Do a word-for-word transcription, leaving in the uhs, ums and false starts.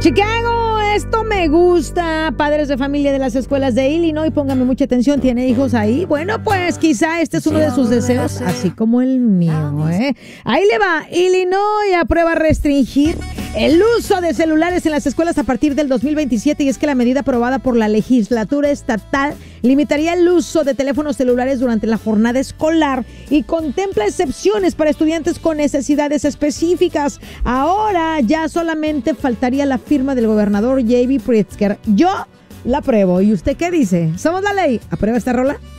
Chicago, esto me gusta. Padres de familia de las escuelas de Illinois, póngame mucha atención, ¿tiene hijos ahí? Bueno, pues quizá este es uno de sus deseos, así como el mío, ¿eh? Ahí le va. Illinois aprueba restringir el uso de celulares en las escuelas a partir del dos mil veintisiete, y es que la medida aprobada por la legislatura estatal limitaría el uso de teléfonos celulares durante la jornada escolar y contempla excepciones para estudiantes con necesidades específicas. Ahora ya solamente faltaría la firma del gobernador J B Pritzker. Yo la apruebo. ¿Y usted qué dice? ¿Somos la ley? ¿Aprueba esta rola?